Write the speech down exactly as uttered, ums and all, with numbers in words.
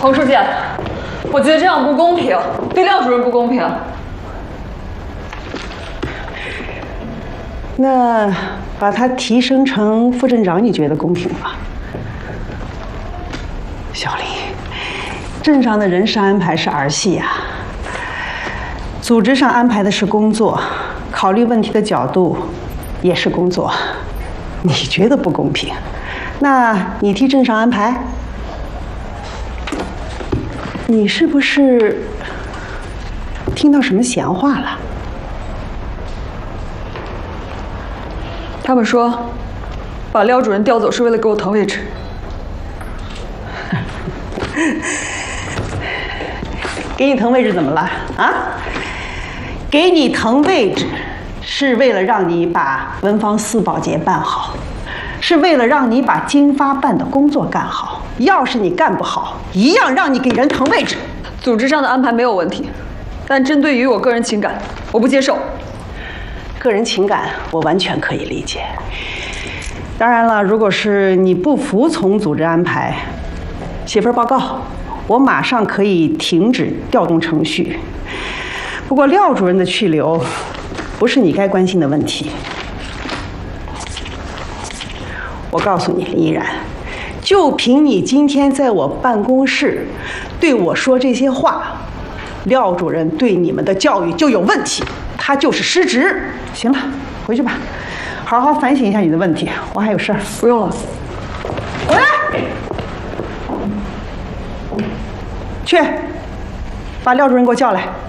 彭书记，我觉得这样不公平，对廖主任不公平。 那把他提升成副镇长，你觉得公平吗？小林，镇上的人事安排是儿戏呀，组织上安排的是工作，考虑问题的角度也是工作。你觉得不公平？那你替镇上安排？你是不是听到什么闲话了？ 他们说，把廖主任调走是为了给我腾位置。 给你腾位置怎么了啊？给你腾位置是为了让你把文房四保洁办好，是为了让你把经发办的工作干好。要是你干不好，一样让你给人腾位置。 组织上的安排没有问题，但针对于我个人情感，我不接受。 个人情感我完全可以理解。当然了，如果是你不服从组织安排，写份报告，我马上可以停止调动程序。不过廖主任的去留不是你该关心的问题。我告诉你，林依然，就凭你今天在我办公室对我说这些话，廖主任对你们的教育就有问题，他就是失职。行了，回去吧，好好反省一下你的问题。我还有事儿。 不用了。 回来，去，把廖主任给我叫来。